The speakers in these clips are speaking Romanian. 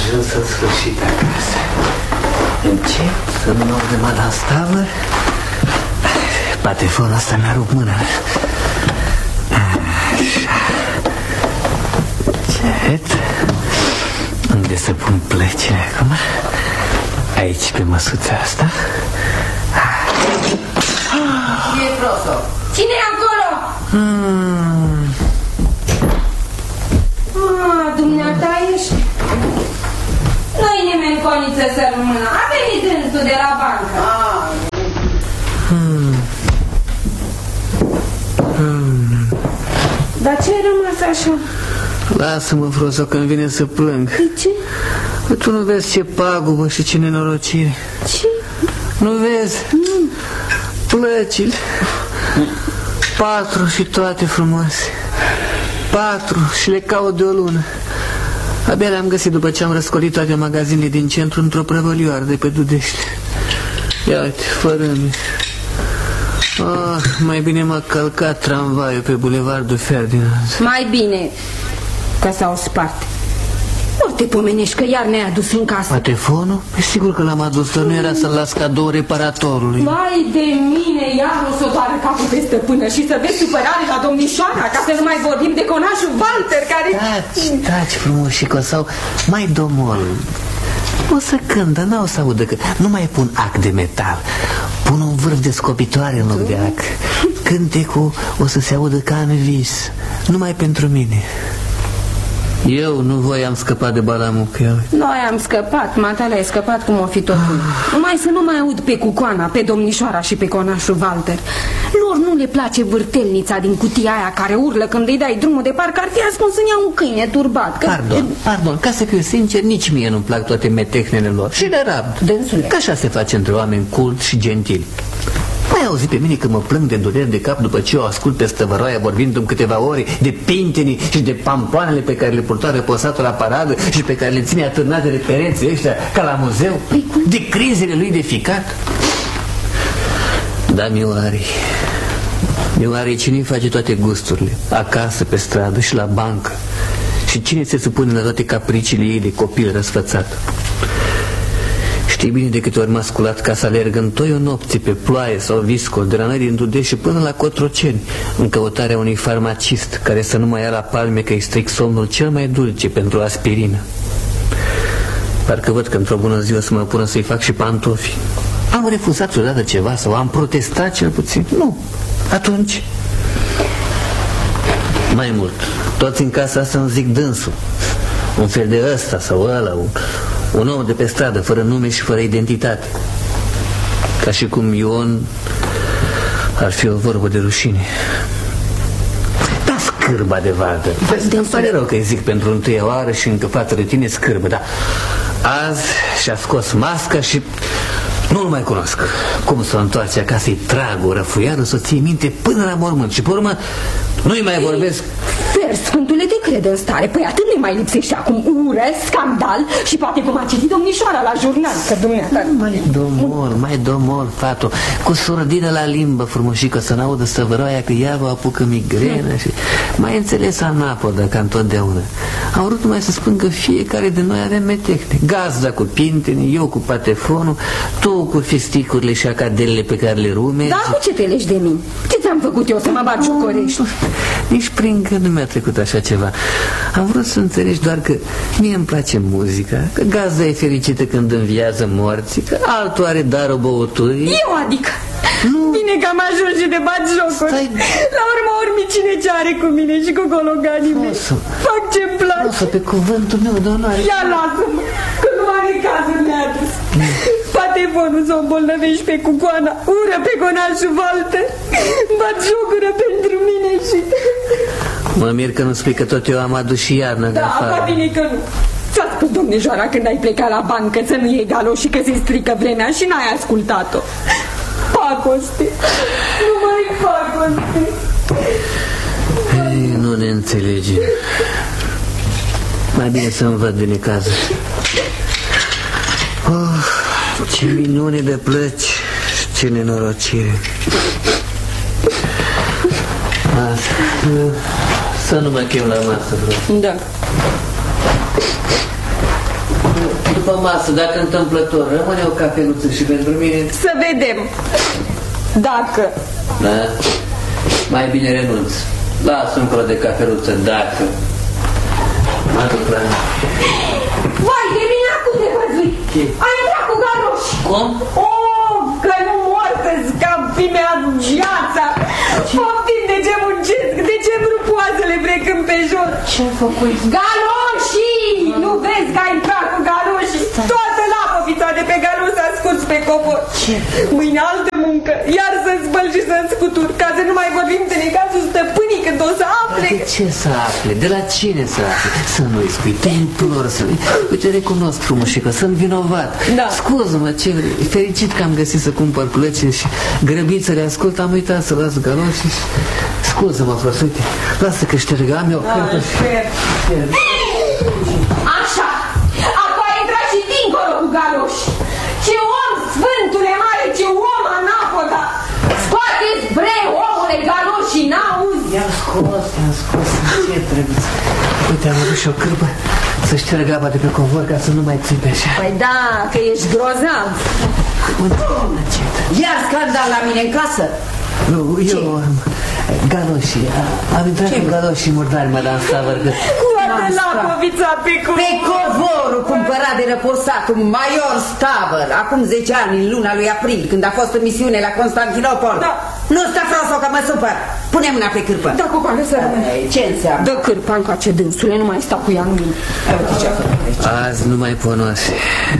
ajuns în sfârșit acasă. Încep să nu mă urc de la stavă. Patefonul ăsta mi-a rupt mâna. Așa. Cet. Unde să pun plăcile acum? Aici, pe măsuța asta. Cine e proso? Cine e acolo? Dumneata ești? Nu-i nimeni coniță să rămână. A venit dânsul de la bancă. Dar ce ai rămas așa? Lasă-mă, Froso, că-mi vine să plâng. De ce? Tu nu vezi ce pagubă și ce nenorocire? Ce? Nu vezi? Plăcile 4 și toate frumoase. 4 și le caut de o lună. Abia le-am găsit după ce am răscolit toate magazinele din centru într-o prăvălioară de pe Dudești. Ia uite, fărâmi. Mai bine m-a călcat tramvaiul pe bulevardul Ferdinand. Mai bine că s-au spart. Ori te pomenești că iar ne-ai adus în casă. Patefonul? Pe sigur că l-am adus, dar nu era să-l las cadou reparatorului. Vai de mine, iar o să doară capul pe stăpână și să vezi supărare la domnișoara, ca să nu mai vorbim de conașul Walter, care... Taci frumușico, sau mai domol. O să cântă, n-o să audă că nu mai pun ac de metal. Pun un vârf de scopitoare în loc de ac. Cântecul o să se audă ca în vis. Numai pentru mine. Eu nu voiam scăpat de balamucă. Noi am scăpat, matale ai scăpat cum o fi totul. Numai să nu mai aud pe cucoana, pe domnișoara și pe conașul Walter. Lor nu le place vârtelnița din cutia aia care urlă când îi dai drumul de parcă ar fi ascuns în ea un câine turbat. Pardon, ca să fiu sincer, nici mie nu-mi plac toate metehnele lor. Și le rabd. Dânsule. Că așa se face între oameni culți și gentili. Mai auzi pe mine că mă plâng de dureri de cap după ce o ascult pe stăvăroaia vorbind-mi câteva ore de pintenii și de pampoanele pe care le purta reposatul la paradă și pe care le ține atârnate de pereții ăștia ca la muzeu? De crizele lui de ficat? Da, Mioare, cine face toate gusturile? Acasă, pe stradă și la bancă? Și cine se supune la toate capriciile ei de copil răsfățat? Știi bine de câte ori m-a sculat ca să alerg în toi o nopție pe ploaie sau viscol de la noi din Dudești până la Cotroceni în căutarea unui farmacist care să nu mai ia la palme că îi stric somnul cel mai dulce pentru aspirină. Parcă văd că într-o bună zi o să mă pună să-i fac și pantofi. Am refuzat odată ceva sau am protestat cel puțin? Nu. Atunci... Mai mult, toți în casa asta îmi zic dânsul. Un fel de ăsta sau ăla, un om de pe stradă, fără nume și fără identitate. Ca și cum Ion ar fi o vorbă de rușine. Da, scârba de Walter. Îmi pare rău că îi zic pentru întâia oară și încă față de tine scârbă, dar azi și-a scos masca și nu-l mai cunosc. Cum să o întoarce acasă, îi trag o răfuială, să ție minte până la mormânt și pe urmă nu-i mai vorbesc. Sfântule, te crede în stare. Păi atât ne mai lipsește acum ură, scandal și poate cum a citit domnișoara la jurnal. Că dumneata... Mai domol, fato. Cu surdină la limbă, frumușică, să n-audă săvăroaia că ea vă apucă migrenă și... Mai înțeles anapodă, ca întotdeauna. Am vrut numai să spun că fiecare de noi avea metehne. Gazda cu pinteni, eu cu patefonul, tu cu fisticurile și acadelele pe care le rumezi. Dar cu ce te leși de mine? Ce ți-am făcut eu să mă bagi jocorești? Nici prin gând nu mi-a trecut așa ceva. Am vrut să înțelegi doar că mie îmi place muzica, că gazda e fericită când înviază morții, că altul are darul băuturii. Eu adică? Nu. Bine că am ajuns și de bat jocuri. La urma urmii cine ce are cu mine și cu gologanii mei. Fac ce-mi place. Lasă pe cuvântul meu de onoare. Ia lasă-mă, că nu are cazul neadus. Patefonul să o îmbolnăvești pe cucoana, ură pe conașul Walter, bat jocură pentru mine și... Mă mir că nu spui că tot eu am adus și iarnă de afară. Da, bine că nu. Ți-a spus domnișoara când ai plecat la bancă să nu iei galo și că se strică vremea și n-ai ascultat-o. Pacoste, nu mai pacoste. Ei, nu ne înțelegem. Mai bine să-mi văd de necază. Oh, ce minune de plăci, ce nenorocire. Să nu mă chem la masă, vreau. Da. după masă, dacă întâmplător rămâne o cafeluță și pentru mine. Să vedem. Dacă. Da? Mai bine renunț. Lasă un colo de cafeluță, dacă. Mă duc la mine. Vai, de mine acum te văzui. Ai intrat cu galoși. Cum? Oh, că nu moartă-ți cam pimea gheața. Poftim, de ce muncesc, de ce brupoazele brecând pe jos. Ce-ai făcut? Galoșii! Nu vezi că ai intrat cu galoșii? Toată lapa fița de pe galoși s-a scurs pe copor. Ce? Mâine altă muncă, iar să-ți spăl și să-ți scutur, ca să nu mai vorbim de necazul stăpânii când o să afle. De ce să afle? De la cine să afle? Să nu-i spui, te implor să nu-i... Uite, recunosc frumușică, sunt vinovat. Da. Scuză-mă, ce fericit că am găsit să cumpăr plăce și grăbit să le ascult, am uitat să las galoșii și... Scuză-mă, frate, uite, lasă că ștergam eu. Așa, acum a intrat și dincolo cu galoși. Ce om, Sfântule Mare, ce om anapoda! Scoateți brei, omule, galoșii, n-auzi? I-am scos, ce trebuie? Uite, am adus și o cârpă să șterg apa de pe covor ca să nu mai țipe așa. Păi da, că ești grozav. Iar scandal la mine în casă. Nu, eu am galoșii. Am intrat cu galoșii murdari, madame Stavărcă. Toată lapovița pe covor. Pe covorul cumpărat de răposatul Major Stavăr, acum 10 ani, în luna lui april, când a fost în misiune la Constantinopol. Da. Nu sta froso că mă supăr. Pune mâna pe cârpă. Da, Cucoane, să rămâne. Ce înseamnă? Dă cârpa încoace, dânsule, nu mai stau cu ea în mine. Azi nu mai ponoase.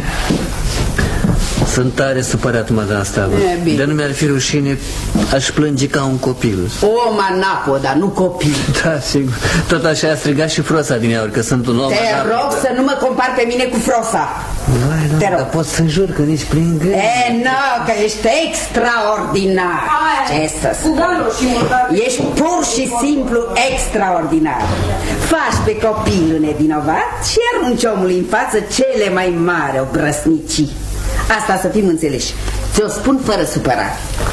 Sunt tare supărat, madame Stavă. De nu mi-ar fi rușine, aș plânge ca un copil. Om anapoda, nu copil. Da, sigur. Tot așa a strigat și Frosa din ea, că sunt un om. Te rog să nu mă compari pe mine cu Frosa. Te rog. Dar pot să jur că nici prin gând. Nu, că ești extraordinar. Ce să spun? Ești pur și simplu extraordinar. Faci pe copilul nevinovat și arunci omului în față cele mai mari obrăsnicii. Asta să fim înțeleși. Ți-o spun fără supărare.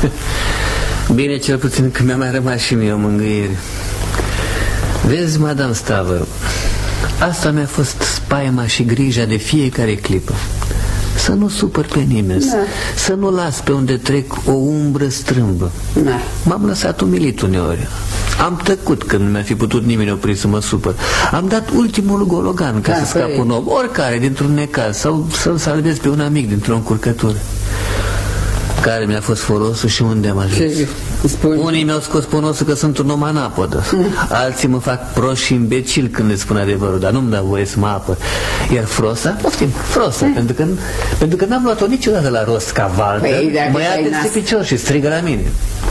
Bine, cel puțin că mi-a mai rămas și mie o mângâiere. Vezi, madame Stavă, asta mi-a fost spaima și grija de fiecare clipă. Să nu supăr pe nimeni, să nu las pe unde trec o umbră strâmbă. M-am lăsat umilit uneori. Am tăcut când nu mi-a fi putut nimeni opri să mă supăr. Am dat ultimul gologan ca să scap un om, oricare, dintr-un necaz, sau să-l salvez pe un amic dintr-o încurcătură. Care mi-a fost folosul și unde am ajuns? Unii mi-au scos ponosul că sunt un om anapodă. Alții mă fac prost și imbecil când le spun adevărul, dar nu-mi dă voie să mă apăr. Iar Frosa, poftim, Frosa, pentru că n-am luat-o niciodată la rost ca Walter. Mă ia peste picior și strigă la mine.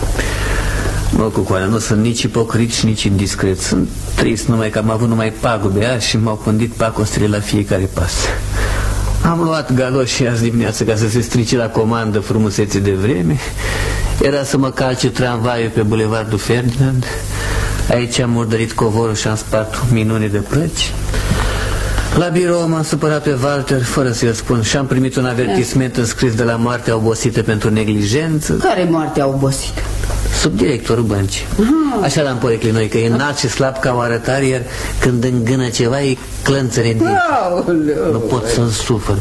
Mă, Cucoane, nu sunt nici ipocrit și nici indiscret. Sunt trist numai că am avut numai pagube azi și m-au pândit pacostele la fiecare pas. Am luat galoșii azi dimineață ca să se strice la comandă frumusețe de vreme. Era să mă calce tramvaiul pe bulevardul Ferdinand. Aici am murdărit covorul și am spart minune de plăci. La birou m-am supărat pe Walter fără să-i spun și am primit un avertisment înscris de la moartea obosită pentru neglijență. Care moartea obosită? Subdirectorul băncii. Așa l-am poreclit noi, că e înalt și slab ca o arătare, iar când îngână ceva e clănțăre în dinți. Nu pot să-l sufăr.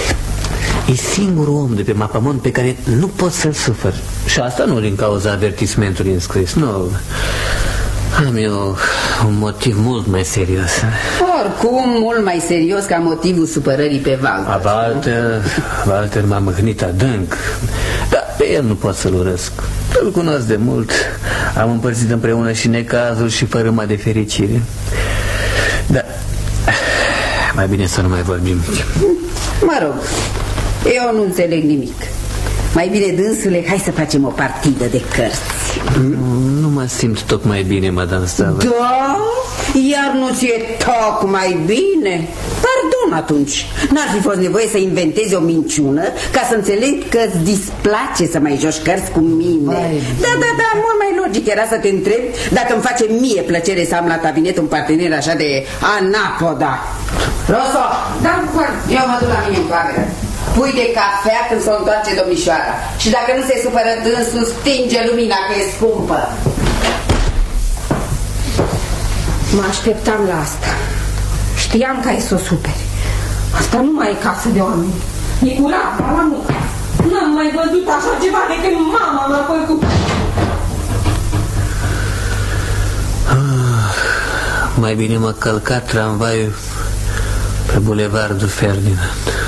E singurul om de pe mapamont pe care nu pot să-l sufăr. Și asta nu din cauza avertismentului înscris. Nu. Am eu un motiv mult mai serios. Oricum, mult mai serios ca motivul supărării pe Walter. Walter m-a mâhnit adânc. Dar pe el nu pot să-l urăsc. Îl cunosc de mult. Am împărțit împreună și necazul și fărâma de fericire. Dar mai bine să nu mai vorbim. Mă rog, eu nu înțeleg nimic. Mai bine, dânsule, hai să facem o partidă de cărți. Nu mă simt tocmai bine, madame Stavă. Da? Iar nu ți-e tocmai bine? Pardon atunci. N-ar fi fost nevoie să inventezi o minciună ca să înțeleg că îți displace să mai joci cărți cu mine. Da, mult mai logic era să te întreb dacă îmi face mie plăcere să am la cabinet un partener așa de anapoda. Rosso, da, eu mă duc la mine în cameră. Pui de cafea când s-o întoarce domnișoara. Și dacă nu se supără dânsul, stinge lumina că e scumpă. Mă așteptam la asta. Știam că ai să o superi. Asta nu mai e casă de oameni. E curat, dar la nu. N-am mai văzut așa ceva de când mama m-a făcut. Mai bine m-a călcat tramvaiul pe bulevardul Ferdinand.